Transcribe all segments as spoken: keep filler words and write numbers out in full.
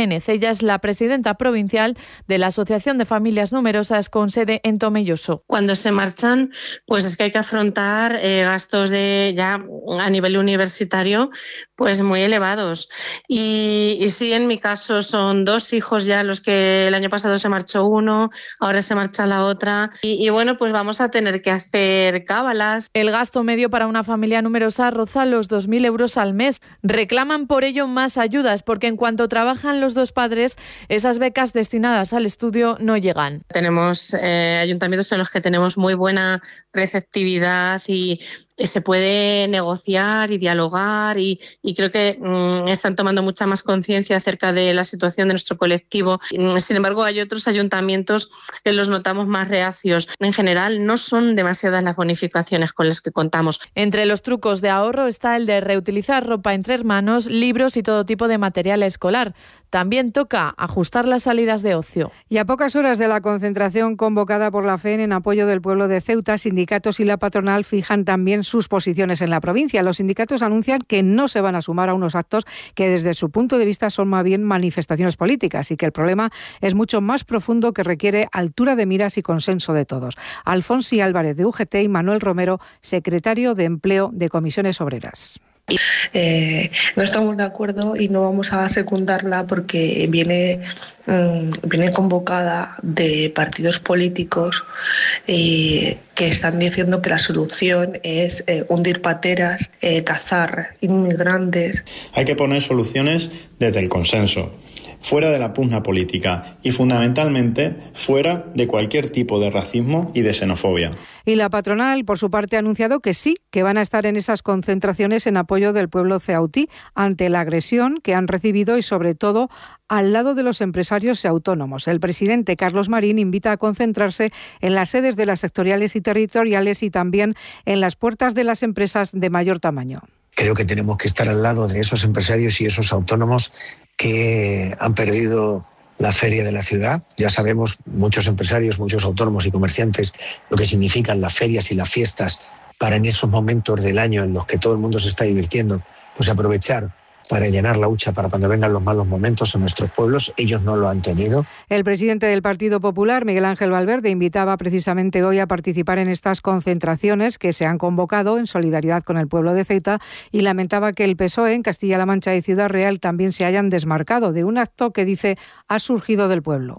Jiménez. Ella es la presidenta provincial de la Asociación de Familias Numerosas con sede en Tomelloso. Cuando se marchan, pues es que hay que afrontar eh, gastos de ya a nivel universitario pues muy elevados. Y, y sí, en mi caso son dos hijos ya los que el año pasado se marchó uno, ahora se marcha la otra. Y, y bueno, pues vamos a tener que hacer cábalas. El gasto medio para una familia numerosa roza los dos mil euros al mes. Reclaman por ello más ayudas, porque en cuanto trabajan los dos padres, esas becas destinadas al estudio no llegan. Tenemos eh, ayuntamientos en los que tenemos muy buena receptividad y se puede negociar y dialogar y, y creo que mmm, están tomando mucha más conciencia acerca de la situación de nuestro colectivo. Sin embargo, hay otros ayuntamientos que los notamos más reacios. En general, no son demasiadas las bonificaciones con las que contamos. Entre los trucos de ahorro está el de reutilizar ropa entre hermanos, libros y todo tipo de material escolar. También toca ajustar las salidas de ocio. Y a pocas horas de la concentración convocada por la FEN en apoyo del pueblo de Ceuta, sindicatos y la patronal fijan también sus posiciones en la provincia. Los sindicatos anuncian que no se van a sumar a unos actos que desde su punto de vista son más bien manifestaciones políticas y que el problema es mucho más profundo, que requiere altura de miras y consenso de todos. Alfonsi Álvarez de U G T y Manuel Romero, secretario de Empleo de Comisiones Obreras. Eh, no estamos de acuerdo y no vamos a secundarla porque viene, um, viene convocada de partidos políticos eh, que están diciendo que la solución es eh, hundir pateras, eh, cazar inmigrantes. Hay que poner soluciones desde el consenso, fuera de la pugna política y fundamentalmente fuera de cualquier tipo de racismo y de xenofobia. Y la patronal, por su parte, ha anunciado que sí, que van a estar en esas concentraciones en apoyo del pueblo ceautí ante la agresión que han recibido y, sobre todo, al lado de los empresarios y autónomos. El presidente Carlos Marín invita a concentrarse en las sedes de las sectoriales y territoriales y también en las puertas de las empresas de mayor tamaño. Creo que tenemos que estar al lado de esos empresarios y esos autónomos que han perdido la feria de la ciudad. Ya sabemos, muchos empresarios, muchos autónomos y comerciantes, lo que significan las ferias y las fiestas para en esos momentos del año en los que todo el mundo se está divirtiendo, pues aprovechar para llenar la hucha para cuando vengan los malos momentos en nuestros pueblos. Ellos no lo han tenido. El presidente del Partido Popular, Miguel Ángel Valverde, invitaba precisamente hoy a participar en estas concentraciones que se han convocado en solidaridad con el pueblo de Ceuta y lamentaba que el P S O E en Castilla-La Mancha y Ciudad Real también se hayan desmarcado de un acto que, dice, ha surgido del pueblo.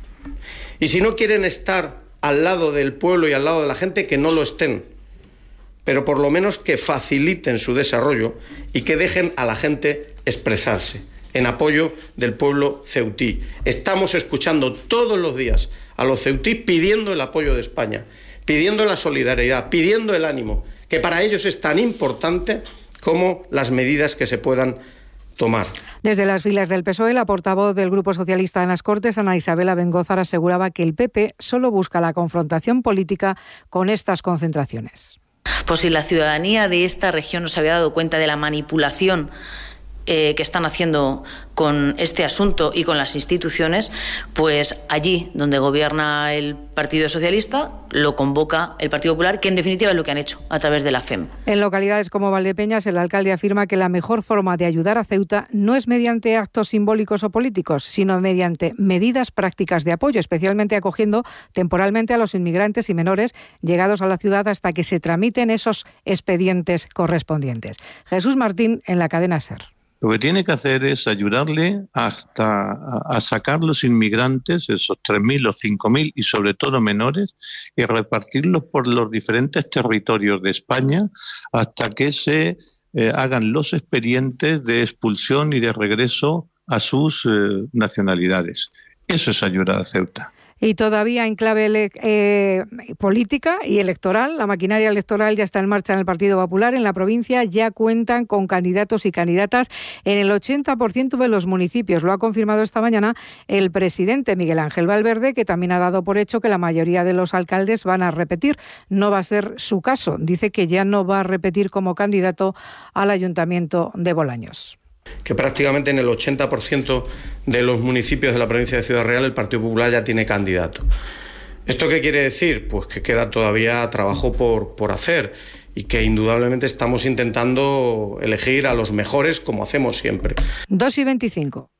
Y si no quieren estar al lado del pueblo y al lado de la gente, que no lo estén, pero por lo menos que faciliten su desarrollo y que dejen a la gente expresarse en apoyo del pueblo ceutí. Estamos escuchando todos los días a los ceutí pidiendo el apoyo de España, pidiendo la solidaridad, pidiendo el ánimo, que para ellos es tan importante como las medidas que se puedan tomar. Desde las filas del P S O E, la portavoz del Grupo Socialista en las Cortes, Ana Isabel Abengózar, aseguraba que el P P solo busca la confrontación política con estas concentraciones. Pues si la ciudadanía de esta región no se había dado cuenta de la manipulación eh, que están haciendo con este asunto y con las instituciones, pues allí donde gobierna el Partido Socialista lo convoca el Partido Popular, que en definitiva es lo que han hecho a través de la F E M. En localidades como Valdepeñas, el alcalde afirma que la mejor forma de ayudar a Ceuta no es mediante actos simbólicos o políticos, sino mediante medidas prácticas de apoyo, especialmente acogiendo temporalmente a los inmigrantes y menores llegados a la ciudad hasta que se tramiten esos expedientes correspondientes. Jesús Martín, en la cadena SER. Lo que tiene que hacer es ayudarle hasta a sacar los inmigrantes, esos tres mil o cinco mil, y sobre todo menores, y repartirlos por los diferentes territorios de España hasta que se eh, hagan los expedientes de expulsión y de regreso a sus eh, nacionalidades. Eso es ayudar a Ceuta. Y todavía en clave eh, política y electoral, la maquinaria electoral ya está en marcha en el Partido Popular. En la provincia ya cuentan con candidatos y candidatas en el ochenta por ciento de los municipios. Lo ha confirmado esta mañana el presidente Miguel Ángel Valverde, que también ha dado por hecho que la mayoría de los alcaldes van a repetir. No va a ser su caso. Dice que ya no va a repetir como candidato al Ayuntamiento de Bolaños. Que prácticamente en el ochenta por ciento de los municipios de la provincia de Ciudad Real el Partido Popular ya tiene candidato. ¿Esto qué quiere decir? Pues que queda todavía trabajo por, por hacer y que indudablemente estamos intentando elegir a los mejores como hacemos siempre. dos y veinticinco.